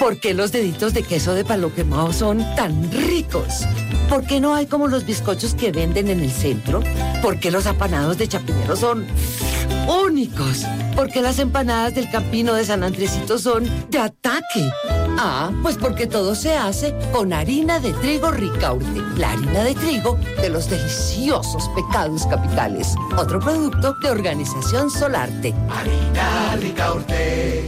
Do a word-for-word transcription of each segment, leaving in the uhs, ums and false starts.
¿Por qué los deditos de queso de palo quemado son tan ricos? ¿Por qué no hay como los bizcochos que venden en el centro? ¿Por qué los apanados de Chapinero son únicos? ¿Por qué las empanadas del Campino de San Andresito son de ataque? Ah, pues porque todo se hace con harina de trigo Ricaurte, la harina de trigo de los deliciosos pecados capitales. Otro producto de Organización Solarte. Harina Ricaurte.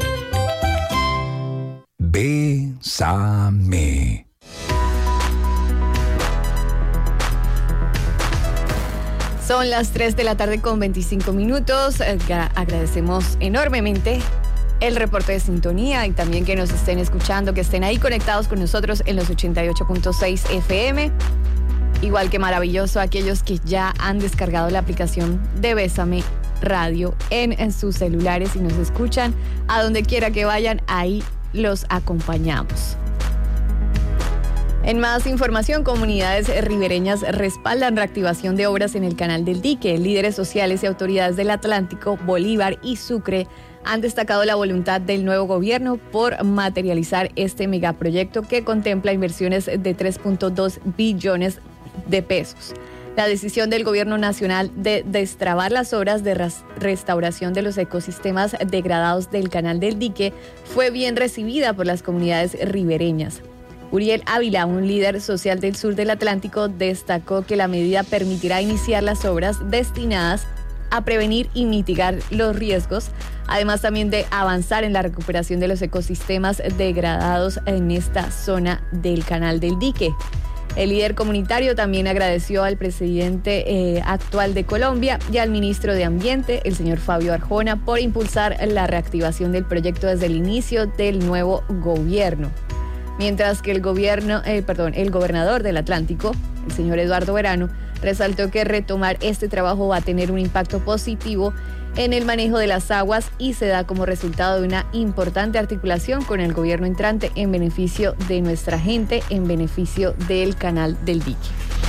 Bésame. Son las tres de la tarde con veinticinco minutos. Agradecemos enormemente el reporte de sintonía y también que nos estén escuchando, que estén ahí conectados con nosotros en los ochenta y ocho punto seis F M. Igual que maravilloso aquellos que ya han descargado la aplicación de Bésame Radio en, en sus celulares y nos escuchan a donde quiera que vayan, ahí los acompañamos. En más información, comunidades ribereñas respaldan reactivación de obras en el Canal del Dique. Líderes sociales y autoridades del Atlántico, Bolívar y Sucre han destacado la voluntad del nuevo gobierno por materializar este megaproyecto que contempla inversiones de tres punto dos billones de pesos. La decisión del gobierno nacional de destrabar las obras de ras- restauración de los ecosistemas degradados del Canal del Dique fue bien recibida por las comunidades ribereñas. Uriel Ávila, un líder social del sur del Atlántico, destacó que la medida permitirá iniciar las obras destinadas a prevenir y mitigar los riesgos, además también de avanzar en la recuperación de los ecosistemas degradados en esta zona del Canal del Dique. El líder comunitario también agradeció al presidente eh, actual de Colombia y al ministro de Ambiente, el señor Fabio Arjona, por impulsar la reactivación del proyecto desde el inicio del nuevo gobierno. Mientras que el gobierno, eh, perdón, el gobernador del Atlántico, el señor Eduardo Verano, resaltó que retomar este trabajo va a tener un impacto positivo en el manejo de las aguas y se da como resultado de una importante articulación con el gobierno entrante en beneficio de nuestra gente, en beneficio del Canal del Dique.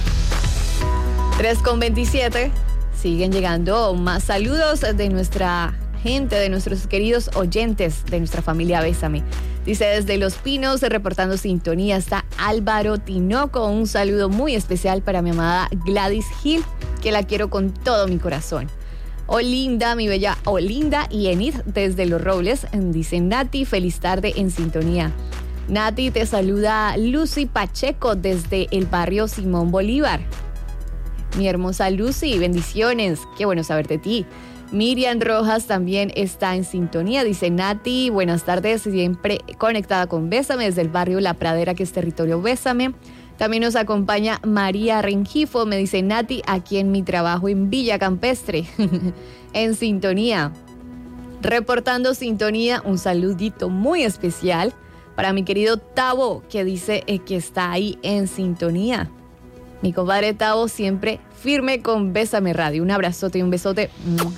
tres con veintisiete, siguen llegando más saludos de nuestra gente, de nuestros queridos oyentes, de nuestra familia Bésame. Dice desde Los Pinos, reportando sintonía, está Álvaro Tinoco. Un saludo muy especial para mi amada Gladys Gil, que la quiero con todo mi corazón. Olinda, mi bella Olinda y Enid desde Los Robles. Dice Nati, feliz tarde en sintonía. Nati, te saluda Lucy Pacheco desde el barrio Simón Bolívar. Mi hermosa Lucy, bendiciones. Qué bueno saber de ti. Miriam Rojas también está en sintonía. Dice Nati, buenas tardes, siempre conectada con Bésame desde el barrio La Pradera, que es territorio Bésame. También nos acompaña María Rengifo, me dice Nati, aquí en mi trabajo en Villa Campestre, en sintonía. Reportando sintonía, un saludito muy especial para mi querido Tavo, que dice eh, que está ahí en sintonía. Mi compadre Tavo siempre firme con Bésame Radio. Un abrazote y un besote.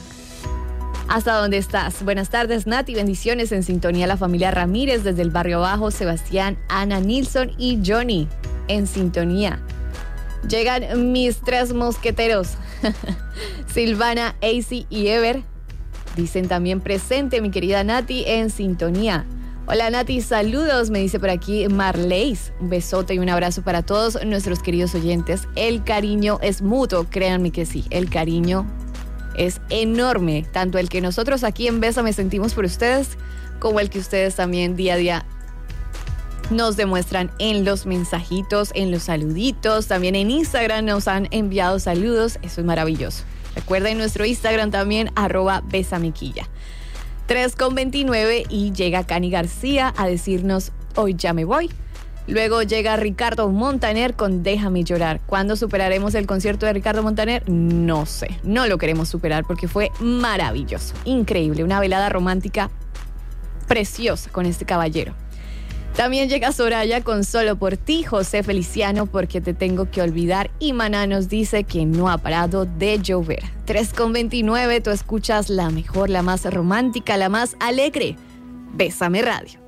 ¿Hasta dónde estás? Buenas tardes, Nati. Bendiciones en sintonía la familia Ramírez desde el barrio Bajo. Sebastián, Ana, Nilsson y Johnny en sintonía. Llegan mis tres mosqueteros. Silvana, Acy y Ever. Dicen también presente, mi querida Nati, en sintonía. Hola Nati, saludos, me dice por aquí Marleis. Un besote y un abrazo para todos nuestros queridos oyentes. El cariño es mutuo, créanme que sí, el cariño es enorme, tanto el que nosotros aquí en Bésame sentimos por ustedes, como el que ustedes también día a día nos demuestran en los mensajitos, en los saluditos, también en Instagram nos han enviado saludos, eso es maravilloso. Recuerden nuestro Instagram también, arroba besamequilla. tres con veintinueve y llega Cani García a decirnos, hoy ya me voy. Luego llega Ricardo Montaner con Déjame llorar. ¿Cuándo superaremos el concierto de Ricardo Montaner? No sé, no lo queremos superar porque fue maravilloso, increíble, una velada romántica preciosa con este caballero. También llega Soraya con Solo por ti, José Feliciano porque te tengo que olvidar y Maná nos dice que no ha parado de llover. tres con veintinueve, tú escuchas la mejor, la más romántica, la más alegre. Bésame Radio.